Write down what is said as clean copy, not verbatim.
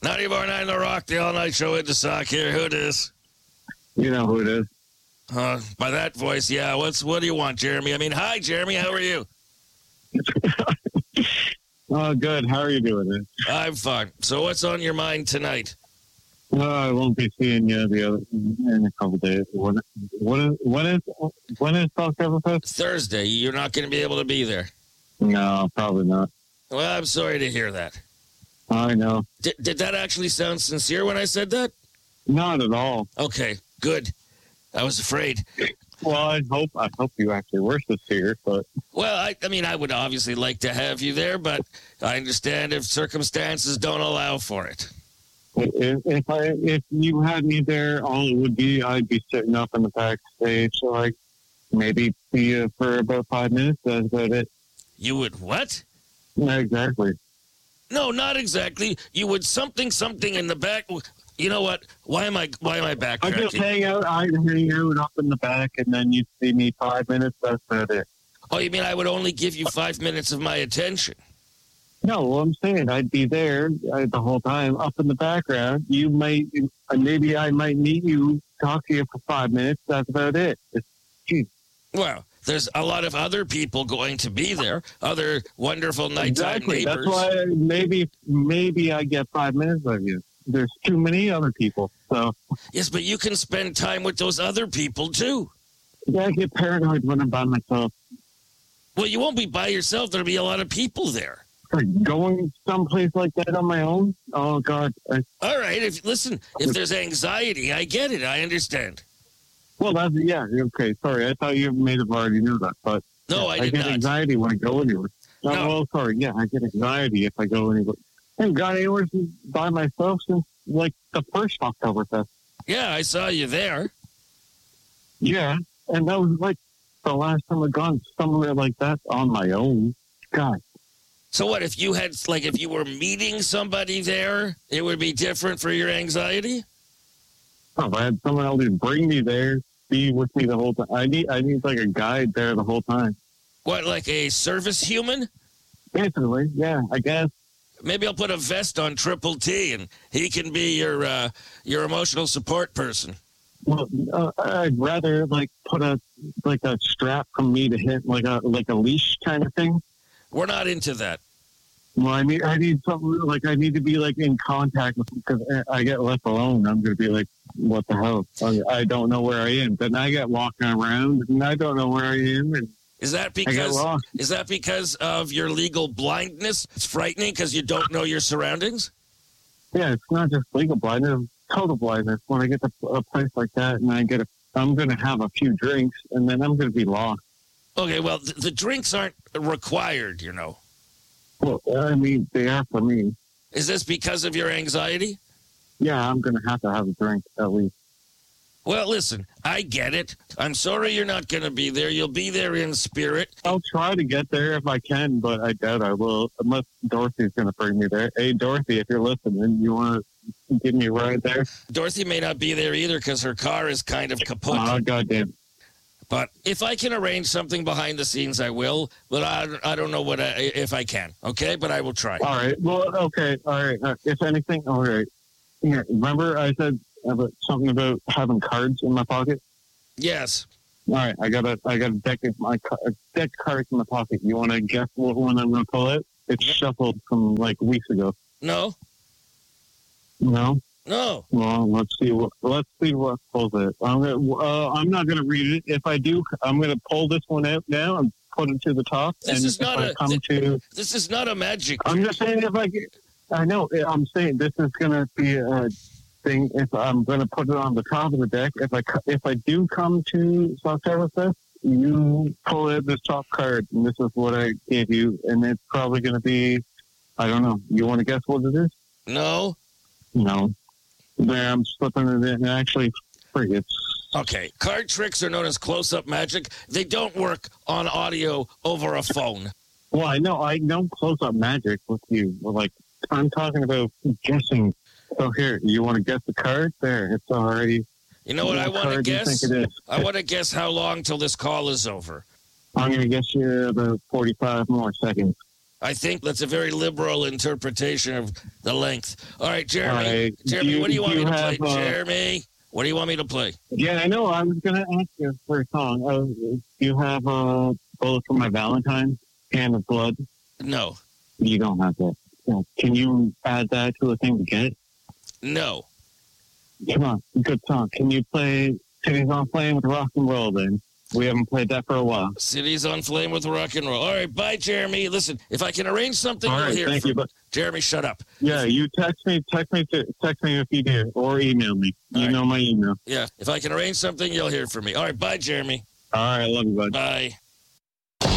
94.9 The Rock, the all-night show with the sock here. Who it is? You know who it is. By that voice, yeah. What do you want, Jeremy? I mean, hi, Jeremy. How are you? Oh, good. How are you doing? I'm fine. So what's on your mind tonight? I won't be seeing you in a couple days. When is Oktoberfest? Thursday. You're not going to be able to be there. No, probably not. Well, I'm sorry to hear that. I know. Did that actually sound sincere when I said that? Not at all. Okay, good. I was afraid. Well, I hope you actually were sincere, but Well, I mean, I would obviously like to have you there, but I understand if circumstances don't allow for it. if you had me there, all it would be I'd be sitting up in the backstage, like maybe see you for about 5 minutes. That's about it. You would what? Not exactly. No, not exactly. You would something in the back. You know what? Why am I I backtracking? just hang out. I hang out up in the back, and then you see me 5 minutes. That's about it. Oh, you mean I would only give you 5 minutes of my attention? No, well, I'm saying I'd be there the whole time, up in the background. You might, maybe I might meet you, talk to you for 5 minutes. That's about it. Geez. Well, there's a lot of other people going to be there, other wonderful nighttime Exactly. neighbors. That's why maybe I get 5 minutes of you. There's too many other people. So Yes, but you can spend time with those other people too. yeah, I get paranoid when I'm by myself. Well, you won't be by yourself. There'll be a lot of people there. Like going someplace like that on my own. Oh God. All right. If there's anxiety, I get it. I understand. Well, okay. Sorry, I thought you may have already knew that, but No, I did get not. anxiety when I go anywhere. No. Well, sorry. Yeah, I get anxiety if I go anywhere. I haven't gone anywhere by myself since like the first Oktoberfest. Yeah, I saw you there. Yeah, and that was like the last time I've gone somewhere like that on my own. God. So what if you were meeting somebody there, it would be different for your anxiety? Oh, if I had someone else to bring me there, be with me the whole time. I need like a guide there the whole time. What, like a service human? Basically, yeah, I guess. Maybe I'll put a vest on Triple T, and he can be your emotional support person. Well, I'd rather like put a strap from me to hit like a leash kind of thing. We're not into that. Well, I need something like I need to be like in contact with because I get left alone. I'm going to be like, what the hell? I don't know where I am. Then I get walking around and I don't know where I am. And Is that because of your legal blindness? It's frightening because you don't know your surroundings? Yeah, it's not just legal blindness, it's total blindness. When I get to a place like that and I'm going to have a few drinks and then I'm going to be lost. Okay, well, the drinks aren't required, you know. Well, I mean, they are for me. Is this because of your anxiety? Yeah, I'm going to have a drink at least. Well, listen, I get it. I'm sorry you're not going to be there. You'll be there in spirit. I'll try to get there if I can, but I doubt I will, unless Dorothy's going to bring me there. Hey, Dorothy, if you're listening, you want to give me a ride there? Dorothy may not be there either because her car is kind of kaput. Oh, goddamn. But if I can arrange something behind the scenes, I will. But I don't know if I can, okay? But I will try. All right. Well, okay. All right. If anything, all right. Yeah, remember I said something about having cards in my pocket? Yes. All right. I got a deck of cards in my pocket. You want to guess what one I'm going to pull out? It's shuffled from like weeks ago. No. No? No. Well, let's see what pulls it. I'm not going to read it. If I do, I'm going to pull this one out now and put it to the top. This is not a magic. I'm just saying I know. I'm saying this is going to be a thing. If I'm going to put it on the top of the deck, if I do come to Oktoberfest, you pull out this top card, and this is what I gave you, and it's probably going to be, I don't know. You want to guess what it is? No. No. There, I'm slipping it in. Actually, it's Okay. Card tricks are known as close-up magic. They don't work on audio over a phone. Well, I know close-up magic with you. Like, I'm talking about guessing. So here, you want to guess the card? There, it's already. You know what I want to guess? I want to guess how long till this call is over. I'm going to guess you about 45 more seconds. I think that's a very liberal interpretation of the length. All right, Jeremy. All right. Jeremy, what do you want me to play? have, Jeremy, what do you want me to play? Yeah, I know. I was going to ask you for a song. Do you have a Bullet for My Valentine, Hand of Blood? No. You don't have that. Yeah. Can you add that to a thing to get? No. Come on, good song. Can you play Cities on Flame with Rock and Roll then? We haven't played that for a while. Cities on Flame with rock and roll. All right, bye, Jeremy. Listen, if I can arrange something, All you'll right, hear thank from you. me. Jeremy, shut up. Yeah, you text me if you do, or email me. You know my email. Yeah, if I can arrange something, you'll hear from me. All right, bye, Jeremy. All right, love you, bud. Bye.